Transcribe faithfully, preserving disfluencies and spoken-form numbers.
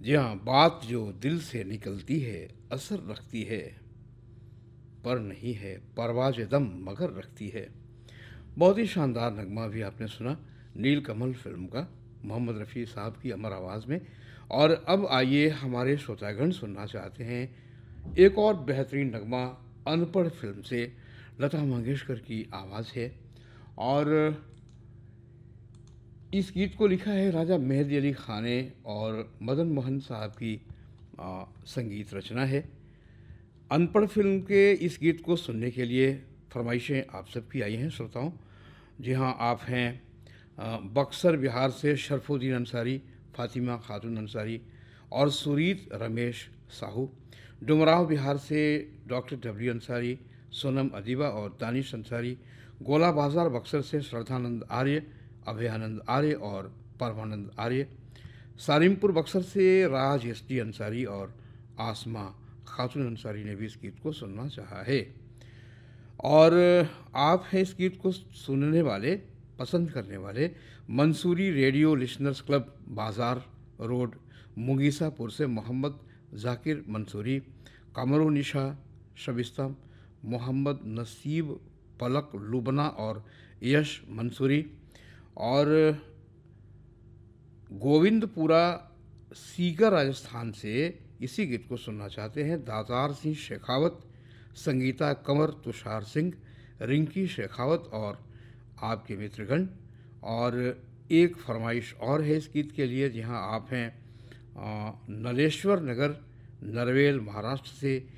जी हाँ, बात जो दिल से निकलती है, असर रखती है, पर नहीं है परवाज़ दम मगर रखती है। बहुत ही शानदार नगमा भी आपने सुना, नीलकमल फ़िल्म का, मोहम्मद रफ़ी साहब की अमर आवाज़ में। और अब आइए हमारे श्रोतागण सुनना चाहते हैं एक और बेहतरीन नगमा अनपढ़ फ़िल्म से, लता मंगेशकर की आवाज़ है। और इस गीत को लिखा है राजा मेहदी अली खान ने और मदन मोहन साहब की आ, संगीत रचना है। अनपढ़ फिल्म के इस गीत को सुनने के लिए फरमाइशें आप सबकी आई हैं श्रोताओं। जी हाँ, आप हैं आ, बक्सर बिहार से शरफुद्दीन अंसारी, फातिमा खातून अंसारी और सुरीत रमेश साहू। डुमराव बिहार से डॉक्टर डब्ल्यू अंसारी, सोनम अदीबा और दानिश अंसारी। गोला बाजार बक्सर से श्रद्धानंद आर्य, अभयानंद आर्य और परमानंद आर्य। सालिमपुर बक्सर से राज एस डी अंसारी और आसमा खातून अंसारी ने भी इस गीत को सुनना चाहा है। और आप हैं इस गीत को सुनने वाले, पसंद करने वाले मंसूरी रेडियो लिसनर्स क्लब, बाज़ार रोड, मुगीसापुर से मोहम्मद जाकिर मंसूरी, कमरुनिशा शबिस्ता, मोहम्मद नसीब पलक लुबना और यश मंसूरी। और गोविंदपुरा सीकर राजस्थान से इसी गीत को सुनना चाहते हैं दातार सिंह शेखावत, संगीता कंवर, तुषार सिंह, रिंकी शेखावत और आपके मित्रगण। और एक फरमाइश और है इस गीत के लिए, जहां आप हैं आ, नलेश्वर नगर, नरवेल महाराष्ट्र से